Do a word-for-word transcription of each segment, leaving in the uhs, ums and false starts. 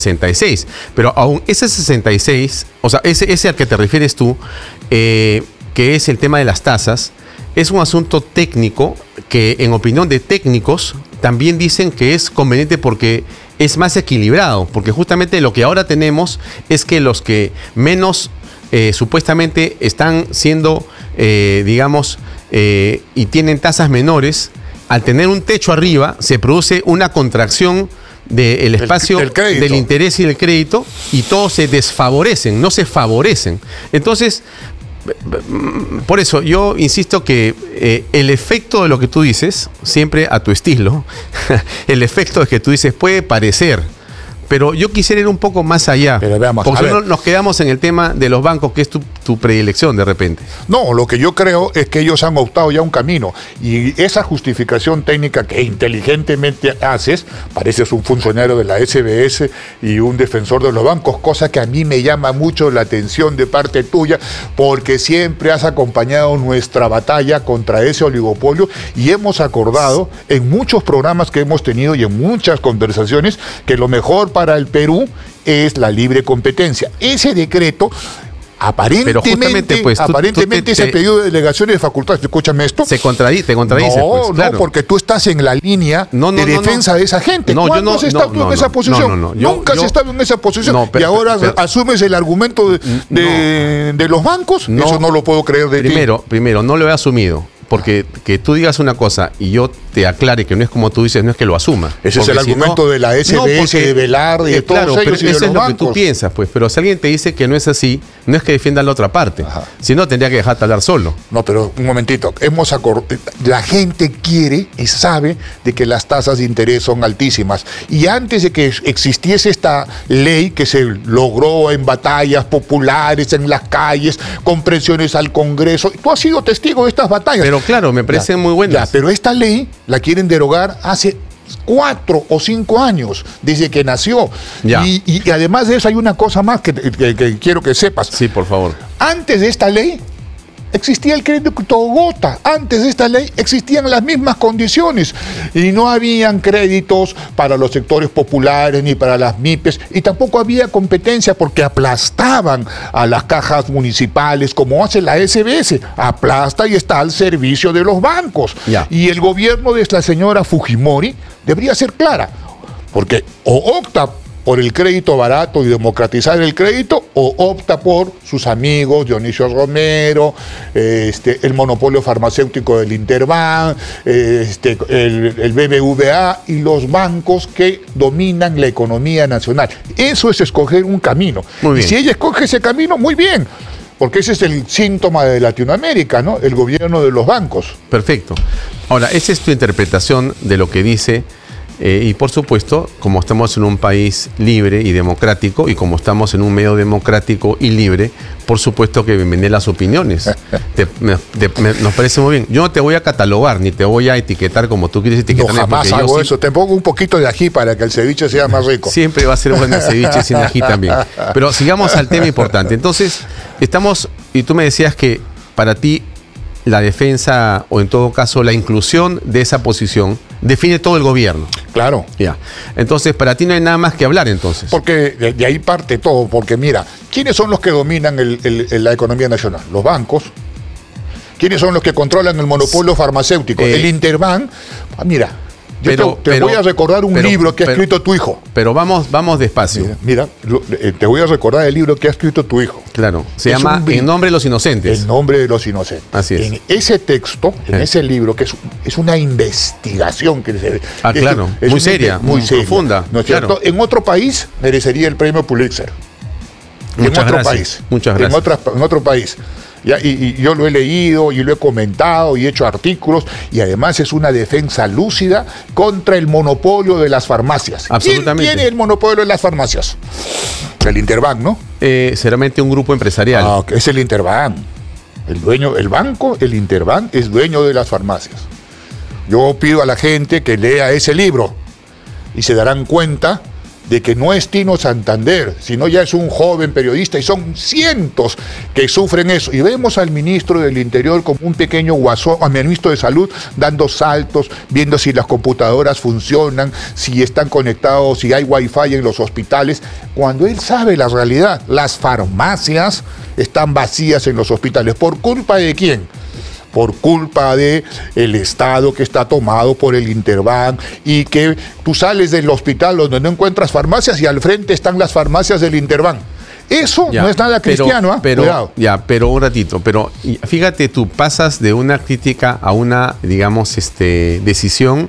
sesenta y seis. Pero aún ese sesenta y seis, o sea, ese, ese al que te refieres tú, eh, que es el tema de las tasas, es un asunto técnico que, en opinión de técnicos, también dicen que es conveniente porque es más equilibrado, porque justamente lo que ahora tenemos es que los que menos eh, supuestamente están siendo, eh, digamos, eh, y tienen tasas menores, al tener un techo arriba, se produce una contracción del espacio el, el del interés y del crédito, y todos se desfavorecen, no se favorecen. Entonces, por eso yo insisto que eh, el efecto de lo que tú dices, siempre a tu estilo, el efecto de que tú dices puede parecer, pero yo quisiera ir un poco más allá, pero veamos, porque si no nos quedamos en el tema de los bancos, que es tu, tu predilección de repente. No, lo que yo creo es que ellos han optado ya un camino, y esa justificación técnica que inteligentemente haces, pareces un funcionario de la S B S y un defensor de los bancos, cosa que a mí me llama mucho la atención de parte tuya, porque siempre has acompañado nuestra batalla contra ese oligopolio, y hemos acordado en muchos programas que hemos tenido y en muchas conversaciones que lo mejor para para el Perú es la libre competencia. Ese decreto, aparentemente, pues, tú, aparentemente tú te, ese te, pedido de delegaciones de facultades, escúchame esto. Se contradice, te contradice. No, pues, claro. no, porque tú estás en la línea no, no, de no, defensa no. de esa gente. No, ¿Cuándo yo no, has estado no, en no, esa no, posición? no, no, no. Yo, Nunca yo, has estado en esa posición. No, pero, y ahora pero, asumes el argumento de, de, no, de los bancos. No, eso no lo puedo creer de primero, ti. Primero, no lo he asumido. Porque que tú digas una cosa y yo te aclare que no es como tú dices, no es que lo asuma. Ese es el si argumento no, de la S B S, no, de Velarde, de eh, todos claro, ellos pero y de eso los es lo bancos. que tú piensas, pues. Pero si alguien te dice que no es así, no es que defienda la otra parte. Ajá. Si no, tendría que dejarte hablar solo. No, pero un momentito. Hemos acord... La gente quiere y sabe de que las tasas de interés son altísimas. Y antes de que existiese esta ley que se logró en batallas populares, en las calles, con presiones al Congreso, tú has sido testigo de estas batallas. Pero claro, me parecen muy buenas. Ya, pero esta ley la quieren derogar hace cuatro o cinco años desde que nació. Ya. Y, y además de eso hay una cosa más que, que, que quiero que sepas. Sí, por favor. Antes de esta ley existía el crédito gota. Antes de esta ley existían las mismas condiciones y no habían créditos para los sectores populares ni para las M I P E S, y tampoco había competencia porque aplastaban a las cajas municipales como hace la S B S. Aplasta y está al servicio de los bancos. Ya. Y el gobierno de la señora Fujimori debería ser clara, porque o opta por el crédito barato y democratizar el crédito, o opta por sus amigos, Dionisio Romero, este, el monopolio farmacéutico del Interbank, este, el, el B B V A y los bancos que dominan la economía nacional. Eso es escoger un camino. Y si ella escoge ese camino, muy bien, porque ese es el síntoma de Latinoamérica, ¿no? El gobierno de los bancos. Perfecto. Ahora, esa es tu interpretación de lo que dice. Eh, y por supuesto, como estamos en un país libre y democrático, y como estamos en un medio democrático y libre, por supuesto que bienvenidas las opiniones. te, me, te, me, nos parece muy bien. Yo no te voy a catalogar, ni te voy a etiquetar como tú quieres etiquetar. No, jamás hago yo, eso. Te pongo un poquito de ají para que el ceviche sea más rico. Siempre va a ser bueno el ceviche sin ají también. Pero sigamos al tema importante. Entonces, estamos, y tú me decías que para ti la defensa, o en todo caso la inclusión de esa posición, define todo el gobierno. Claro. Ya. Entonces, para ti no hay nada más que hablar, entonces. Porque de, de ahí parte todo, porque mira, ¿quiénes son los que dominan el, el, el, la economía nacional? Los bancos. ¿Quiénes son los que controlan el monopolio farmacéutico? Eh, el Interbank. Ah, mira, yo pero, te, te pero, voy a recordar un pero, libro que ha pero, escrito tu hijo. Pero vamos, vamos despacio. Mira, mira lo, eh, te voy a recordar el libro que ha escrito tu hijo. Claro, se es llama En nombre de los inocentes. En nombre de los inocentes. Así es. En ese texto, en eh. ese libro, que es, es una investigación que se Ah, es, claro, es muy seria, muy, muy seria, profunda. ¿no es cierto? Claro. En otro país merecería el premio Pulitzer. Muchas en otro gracias. país. Muchas gracias. En, otra, en otro país. Ya, y, y yo lo he leído y lo he comentado y he hecho artículos, y además es una defensa lúcida contra el monopolio de las farmacias. Absolutamente. ¿Quién tiene el monopolio de las farmacias? El Interbank, ¿no? Eh, seguramente un grupo empresarial. Ah, es el Interbank. El dueño, el banco, el Interbank, es dueño de las farmacias. Yo pido a la gente que lea ese libro y se darán cuenta de que no es Tino Santander, sino ya es un joven periodista y son cientos que sufren eso. Y vemos al ministro del Interior como un pequeño guasón, al ministro de Salud dando saltos, viendo si las computadoras funcionan, si están conectados, si hay wifi en los hospitales, cuando él sabe la realidad. Las farmacias están vacías en los hospitales. ¿Por culpa de quién? Por culpa de el Estado que está tomado por el Interbank, y que tú sales del hospital donde no encuentras farmacias y al frente están las farmacias del Interbank. Eso ya, no es nada cristiano, ¿eh? Pero, Cuidado. Ya, pero un ratito, pero fíjate, tú pasas de una crítica a una, digamos, este, decisión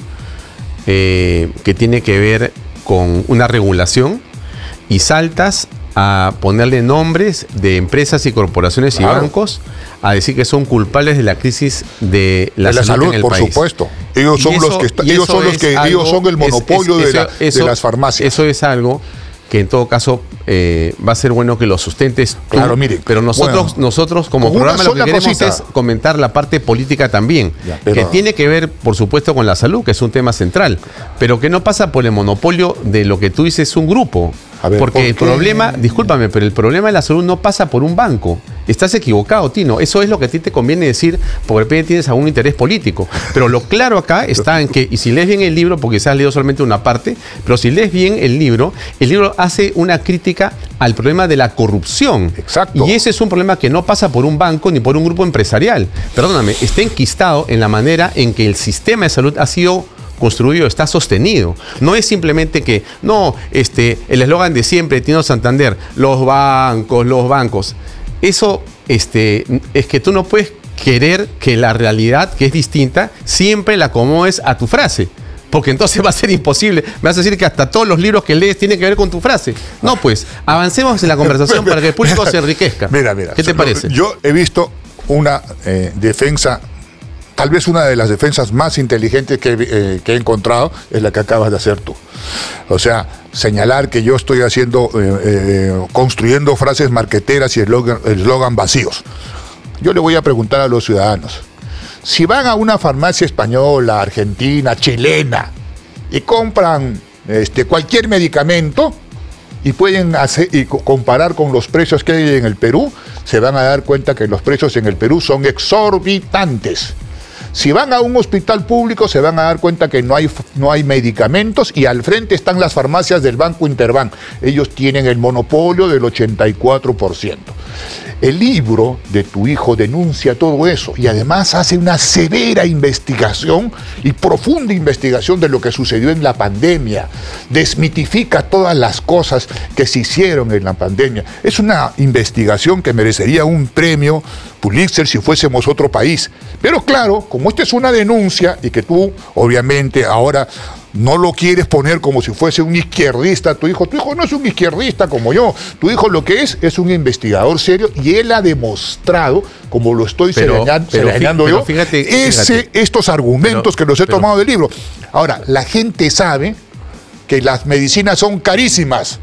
eh, que tiene que ver con una regulación y saltas a ponerle nombres de empresas y corporaciones claro. y bancos, a decir que son culpables de la crisis de la, de la salud, salud en el por país. supuesto. Ellos son eso, los que está, ellos son los que algo, ellos son el monopolio es, es, de, la, eso, de las farmacias. Eso es algo que en todo caso eh, va a ser bueno que lo sustentes tú, claro, mire, pero nosotros, bueno, nosotros como programa lo que queremos cosita. es comentar la parte política también, ya, pero, que tiene que ver, por supuesto, con la salud, que es un tema central, pero que no pasa por el monopolio de lo que tú dices un grupo. A ver, porque ¿por el problema, discúlpame, pero el problema de la salud no pasa por un banco. Estás equivocado, Tino. Eso es lo que a ti te conviene decir, porque de repente tienes algún interés político. Pero lo claro acá está en que, y si lees bien el libro, porque quizás has leído solamente una parte, pero si lees bien el libro, el libro hace una crítica al problema de la corrupción. Exacto. Y ese es un problema que no pasa por un banco ni por un grupo empresarial. Perdóname, está enquistado en la manera en que el sistema de salud ha sido construido, está sostenido. No es simplemente que, no, este, el eslogan de siempre, Tino Santander, los bancos, los bancos. Eso este, es que tú no puedes querer que la realidad, que es distinta, siempre la acomodes a tu frase. Porque entonces va a ser imposible. Me vas a decir que hasta todos los libros que lees tienen que ver con tu frase. No, pues, avancemos en la conversación para que el público se enriquezca. Mira, mira. ¿Qué te parece? Yo he visto una eh, defensa, tal vez una de las defensas más inteligentes que, eh, que he encontrado es la que acabas de hacer tú. O sea, señalar que yo estoy haciendo, eh, eh, construyendo frases marqueteras y eslogan vacíos. Yo le voy a preguntar a los ciudadanos, si van a una farmacia española, argentina, chilena y compran este, cualquier medicamento y pueden hacer, y comparar con los precios que hay en el Perú, se van a dar cuenta que los precios en el Perú son exorbitantes. Si van a un hospital público se van a dar cuenta que no hay, no hay medicamentos y al frente están las farmacias del Banco Interbank. Ellos tienen el monopolio del ochenta y cuatro por ciento. El libro de tu hijo denuncia todo eso y además hace una severa investigación y profunda investigación de lo que sucedió en la pandemia. Desmitifica todas las cosas que se hicieron en la pandemia. Es una investigación que merecería un premio Pulitzer si fuésemos otro país. Pero claro, como esta es una denuncia y que tú obviamente ahora no lo quieres poner como si fuese un izquierdista, tu hijo, tu hijo no es un izquierdista como yo, tu hijo lo que es es un investigador serio y él ha demostrado, como lo estoy pero, señalando, pero, señalando pero, yo, fíjate, ese, fíjate. estos argumentos pero, que los he pero, tomado del libro. Ahora, la gente sabe que las medicinas son carísimas,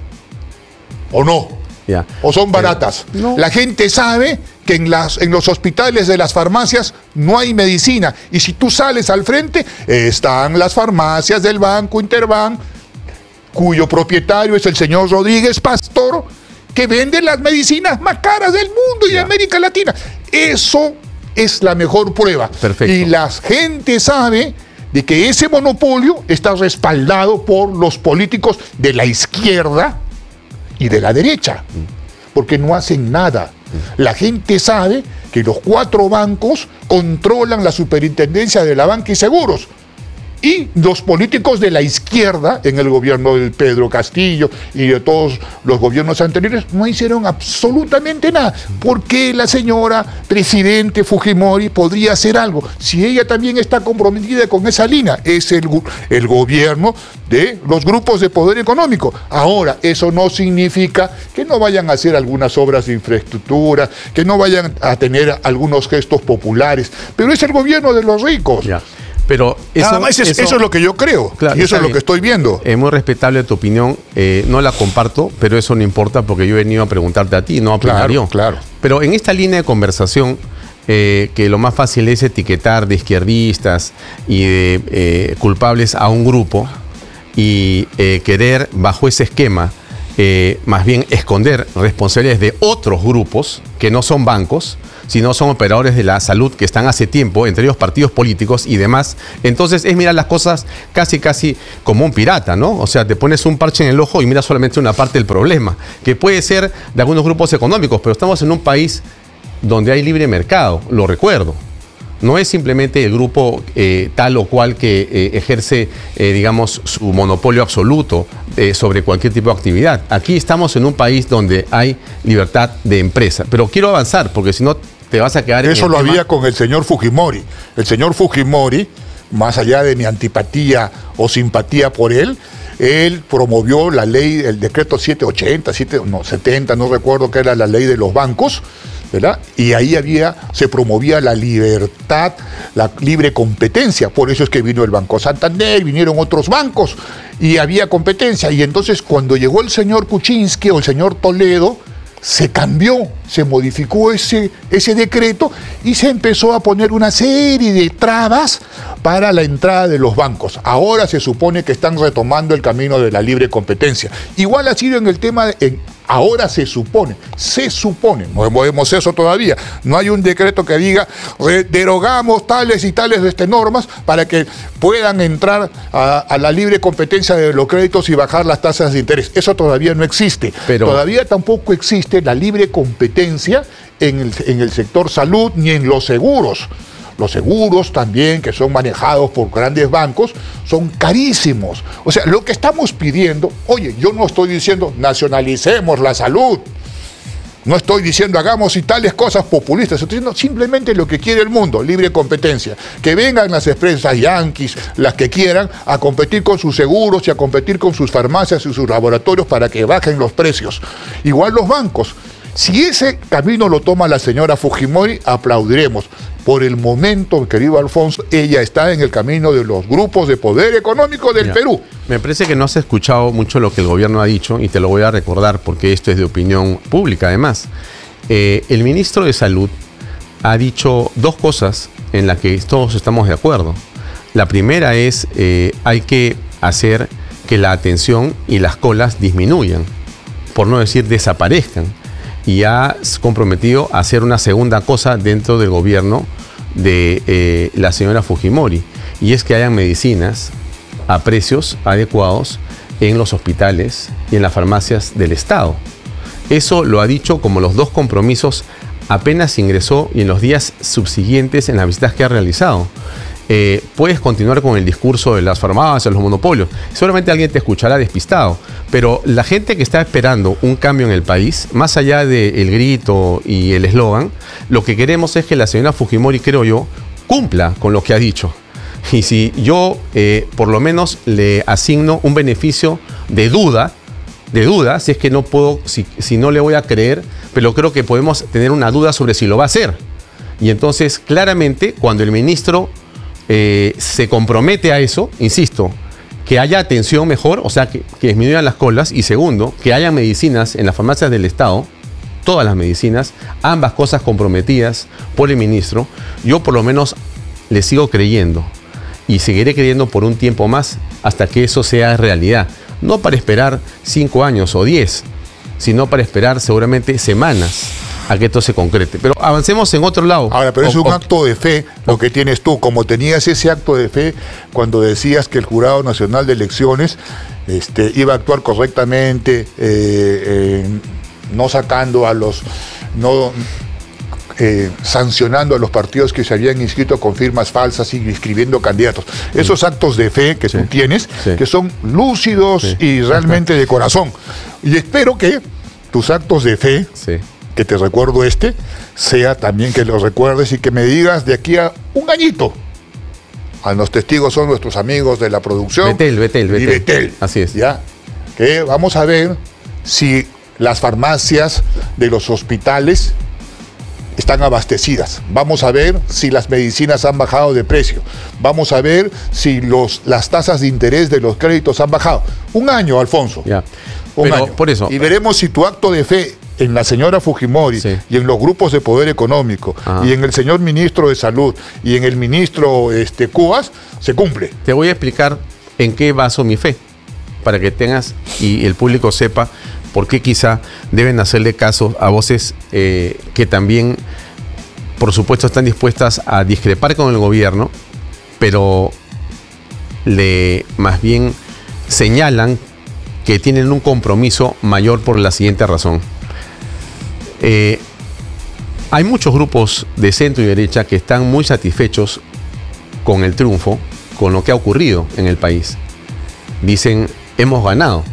¿o no? Ya. ¿O son baratas? Pero, no. La gente sabe que en, las, en los hospitales de las farmacias no hay medicina. Y si tú sales al frente, están las farmacias del Banco Interbank, cuyo propietario es el señor Rodríguez Pastor, que vende las medicinas más caras del mundo y ya. de América Latina. Eso es la mejor prueba. Perfecto. Y la gente sabe de que ese monopolio está respaldado por los políticos de la izquierda y de la derecha, porque no hacen nada. La gente sabe que los cuatro bancos controlan la superintendencia de la banca y seguros. Y los políticos de la izquierda, en el gobierno de Pedro Castillo y de todos los gobiernos anteriores, no hicieron absolutamente nada. ¿Por qué la señora presidente Fujimori podría hacer algo? Si ella también está comprometida con esa línea, es el, el gobierno de los grupos de poder económico. Ahora, eso no significa que no vayan a hacer algunas obras de infraestructura, que no vayan a tener algunos gestos populares, pero es el gobierno de los ricos. Ya. Pero eso, Nada más es, eso, eso es lo que yo creo, claro, y eso es lo que estoy viendo. Es muy respetable tu opinión, eh, no la comparto, pero eso no importa porque yo he venido a preguntarte a ti, no a opinar yo. Claro. Pero en esta línea de conversación, eh, que lo más fácil es etiquetar de izquierdistas y de eh, culpables a un grupo, y eh, querer bajo ese esquema eh, más bien esconder responsabilidades de otros grupos que no son bancos, sino son operadores de la salud que están hace tiempo, entre ellos partidos políticos y demás. Entonces es mirar las cosas casi casi como un pirata, ¿no? O sea, te pones un parche en el ojo y miras solamente una parte del problema, que puede ser de algunos grupos económicos, pero estamos en un país donde hay libre mercado, lo recuerdo. No es simplemente el grupo eh, tal o cual que eh, ejerce, eh, digamos, su monopolio absoluto eh, sobre cualquier tipo de actividad. Aquí estamos en un país donde hay libertad de empresa. Pero quiero avanzar, porque si no te vas a quedar en Eso el lo tema. había con el señor Fujimori. El señor Fujimori, más allá de mi antipatía o simpatía por él, él promovió la ley, el decreto setecientos ochenta, siete, no, setenta, no recuerdo qué era la ley de los bancos, ¿verdad? Y ahí había, se promovía la libertad, la libre competencia. Por eso es que vino el Banco Santander, vinieron otros bancos y había competencia. Y entonces cuando llegó el señor Kuczynski o el señor Toledo, se cambió, se modificó ese, ese decreto y se empezó a poner una serie de trabas para la entrada de los bancos. Ahora se supone que están retomando el camino de la libre competencia. Igual ha sido en el tema de... En, Ahora se supone, se supone, no vemos eso todavía, no hay un decreto que diga derogamos tales y tales de estas normas para que puedan entrar a, a la libre competencia de los créditos y bajar las tasas de interés. Eso todavía no existe. Pero todavía tampoco existe la libre competencia en el, en el sector salud ni en los seguros. Los seguros también, que son manejados por grandes bancos, son carísimos. O sea, lo que estamos pidiendo, oye, yo no estoy diciendo nacionalicemos la salud, no estoy diciendo hagamos y tales cosas populistas, estoy diciendo simplemente lo que quiere el mundo, libre competencia. Que vengan las empresas yanquis, las que quieran, a competir con sus seguros y a competir con sus farmacias y sus laboratorios para que bajen los precios. Igual los bancos. Si ese camino lo toma la señora Fujimori, aplaudiremos. Por el momento, querido Alfonso, ella está en el camino de los grupos de poder económico del Mira, Perú. Me parece que no has escuchado mucho lo que el gobierno ha dicho y te lo voy a recordar porque esto es de opinión pública además. Eh, el ministro de Salud ha dicho dos cosas en las que todos estamos de acuerdo. La primera es eh, hay que hacer que la atención y las colas disminuyan, por no decir desaparezcan. Y ha comprometido a hacer una segunda cosa dentro del gobierno de eh, la señora Fujimori, y es que hayan medicinas a precios adecuados en los hospitales y en las farmacias del Estado. Eso lo ha dicho como los dos compromisos apenas ingresó y en los días subsiguientes en las visitas que ha realizado. Eh, puedes continuar con el discurso de las farmacias, los monopolios. Seguramente alguien te escuchará despistado, pero la gente que está esperando un cambio en el país, más allá del grito y el eslogan, lo que queremos es que la señora Fujimori, creo yo, cumpla con lo que ha dicho. Y si yo, eh, por lo menos, le asigno un beneficio de duda, de duda, si es que no puedo, si, si no le voy a creer, pero creo que podemos tener una duda sobre si lo va a hacer. Y entonces, claramente, cuando el ministro Eh, se compromete a eso, insisto, que haya atención mejor, o sea, que, que disminuyan las colas, y segundo, que haya medicinas en las farmacias del Estado, todas las medicinas, ambas cosas comprometidas por el ministro, yo por lo menos le sigo creyendo y seguiré creyendo por un tiempo más hasta que eso sea realidad. No para esperar cinco años o diez, sino para esperar seguramente semanas a que esto se concrete. Pero avancemos en otro lado. Ahora, pero es o, un o, acto de fe lo que tienes tú, como tenías ese acto de fe cuando decías que el Jurado Nacional de Elecciones este, iba a actuar correctamente, eh, eh, no sacando a los... no eh, sancionando a los partidos que se habían inscrito con firmas falsas y inscribiendo candidatos. Sí. Esos actos de fe que sí. tú tienes, sí. que son lúcidos sí. y realmente de corazón. Y espero que tus actos de fe... Sí. que te recuerdo este, sea también que los recuerdes y que me digas de aquí a un añito. A los testigos son nuestros amigos de la producción. Betel, Betel, Betel. Y Betel. Así es. ¿Ya? Que vamos a ver si las farmacias de los hospitales están abastecidas. Vamos a ver si las medicinas han bajado de precio. Vamos a ver si los, las tasas de interés de los créditos han bajado. Un año, Alfonso. Ya. Un Pero, año. Por eso. Y veremos si tu acto de fe en la señora Fujimori sí. y en los grupos de poder económico Ajá. y en el señor ministro de Salud y en el ministro este, Cubas, se cumple. Te voy a explicar en qué baso mi fe. para que tengas y el público sepa por qué quizá deben hacerle caso a voces eh, que también, por supuesto, están dispuestas a discrepar con el gobierno, pero le más bien señalan que tienen un compromiso mayor por la siguiente razón. Eh, hay muchos grupos de centro y derecha que están muy satisfechos con el triunfo, con lo que ha ocurrido en el país. Dicen, hemos ganado.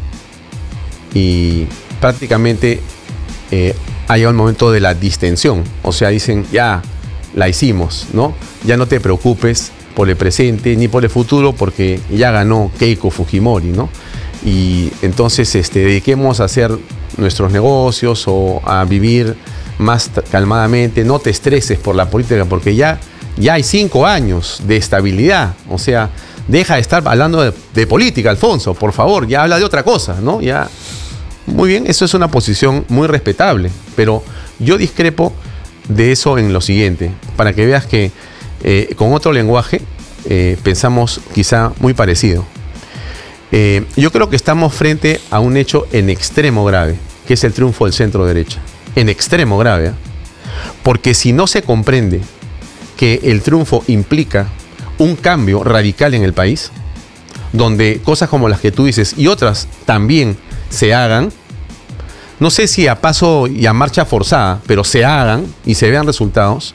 Y prácticamente eh, ha llegado el momento de la distensión. O sea, dicen, ya la hicimos, ¿no? Ya no te preocupes por el presente ni por el futuro, porque ya ganó Keiko Fujimori, ¿no? Y entonces este, dediquemos a hacer nuestros negocios o a vivir más calmadamente. No te estreses por la política, porque ya, ya hay cinco años de estabilidad. O sea, deja de estar hablando de, de política, Alfonso, por favor, ya habla de otra cosa, ¿no? Ya, muy bien, eso es una posición muy respetable, pero yo discrepo de eso en lo siguiente, para que veas que Eh, con otro lenguaje eh, pensamos quizá muy parecido. Eh, yo creo que estamos frente a un hecho en extremo grave, que es el triunfo del centro derecha. En extremo grave, ¿eh? Porque si no se comprende que el triunfo implica un cambio radical en el país, donde cosas como las que tú dices y otras también se hagan, no sé si a paso y a marcha forzada, pero se hagan y se vean resultados.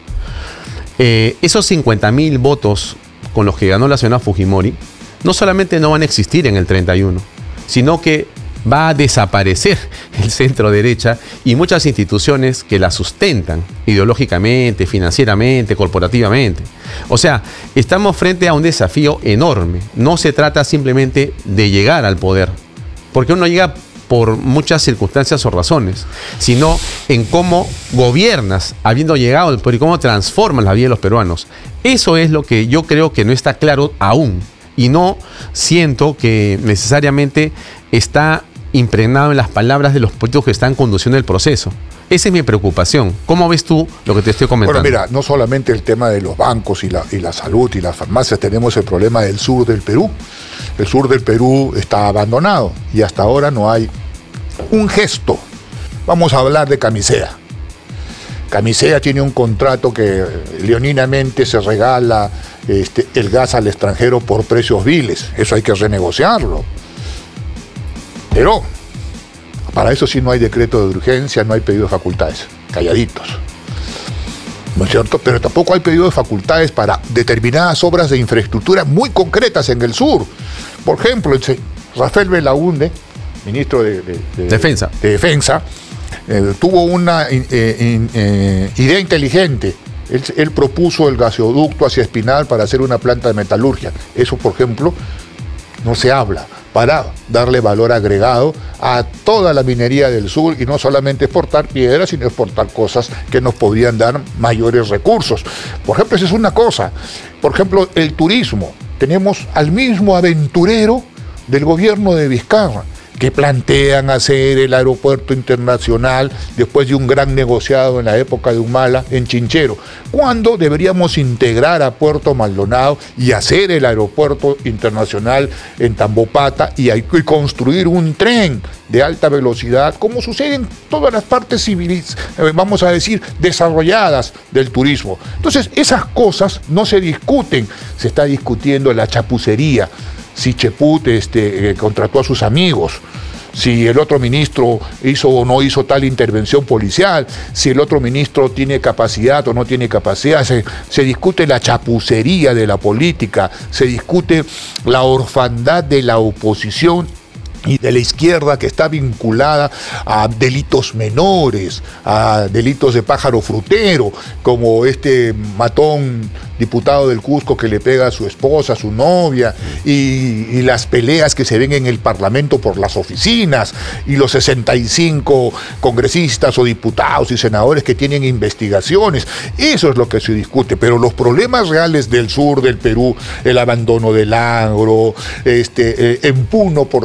Eh, esos cincuenta mil votos con los que ganó la señora Fujimori no solamente no van a existir en el treinta y uno, sino que va a desaparecer el centro derecha y muchas instituciones que la sustentan ideológicamente, financieramente, corporativamente. O sea, estamos frente a un desafío enorme. No se trata simplemente de llegar al poder, porque uno llega por muchas circunstancias o razones, sino en cómo gobiernas habiendo llegado al poder y cómo transformas la vida de los peruanos. Eso es lo que yo creo que no está claro aún, y no siento que necesariamente está impregnado en las palabras de los políticos que están conduciendo el proceso. Esa es mi preocupación. ¿Cómo ves tú lo que te estoy comentando? Bueno, mira, no solamente el tema de los bancos y la, y la salud y las farmacias, tenemos el problema del sur del Perú. El sur del Perú está abandonado y hasta ahora no hay un gesto. Vamos a hablar de Camisea. Camisea tiene un contrato que leoninamente se regala este, el gas al extranjero por precios viles. Eso hay que renegociarlo. Pero para eso sí no hay decreto de urgencia, no hay pedido de facultades. Calladitos. ¿No es cierto? Pero tampoco hay pedido de facultades para determinadas obras de infraestructura muy concretas en el sur. Por ejemplo, Rafael Belaúnde, ministro de, de, de, Defensa, de Defensa eh, tuvo una eh, eh, idea inteligente. Él, él propuso el gasoducto hacia Espinal para hacer una planta de metalurgia. Eso, por ejemplo, no se habla, para darle valor agregado a toda la minería del sur y no solamente exportar piedras, sino exportar cosas que nos podían dar mayores recursos. Por ejemplo, esa es una cosa. Por ejemplo, el turismo. Tenemos al mismo aventurero del gobierno de Vizcarra, que plantean hacer el aeropuerto internacional después de un gran negociado en la época de Humala en Chinchero, cuando deberíamos integrar a Puerto Maldonado y hacer el aeropuerto internacional en Tambopata y, hay, y construir un tren de alta velocidad, como sucede en todas las partes civiles, vamos a decir, desarrolladas del turismo. Entonces, esas cosas no se discuten, se está discutiendo la chapucería. Si Cheput este, eh, contrató a sus amigos, si el otro ministro hizo o no hizo tal intervención policial, si el otro ministro tiene capacidad o no tiene capacidad, se, se discute la chapucería de la política, se discute la orfandad de la oposición y de la izquierda, que está vinculada a delitos menores, a delitos de pájaro frutero, como este matón diputado del Cusco que le pega a su esposa, a su novia, y, y las peleas que se ven en el Parlamento por las oficinas, y los sesenta y cinco congresistas o diputados y senadores que tienen investigaciones. Eso es lo que se discute, pero los problemas reales del sur del Perú, el abandono del agro, este, eh, en Puno, por ejemplo, tenemos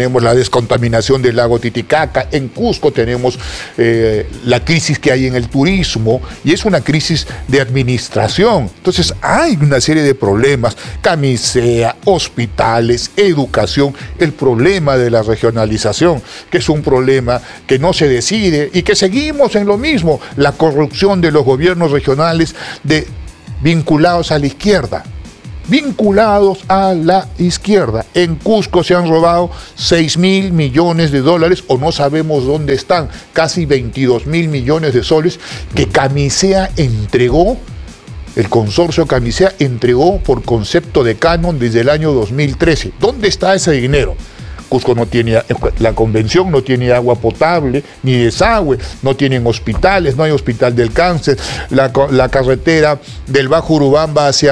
tenemos la descontaminación del lago Titicaca, en Cusco tenemos eh, la crisis que hay en el turismo, y es una crisis de administración. Entonces hay una serie de problemas, camisea, hospitales, educación, el problema de la regionalización, que es un problema que no se decide y que seguimos en lo mismo, la corrupción de los gobiernos regionales de, vinculados a la izquierda. vinculados a la izquierda. En Cusco se han robado seis mil millones de dólares, o no sabemos dónde están, casi veintidós mil millones de soles, que Camisea entregó, el consorcio Camisea entregó por concepto de canon desde el año dos mil trece. ¿Dónde está ese dinero? Cusco no tiene, la convención no tiene agua potable ni desagüe, no tienen hospitales, no hay hospital del cáncer, la, la carretera del Bajo Urubamba hacia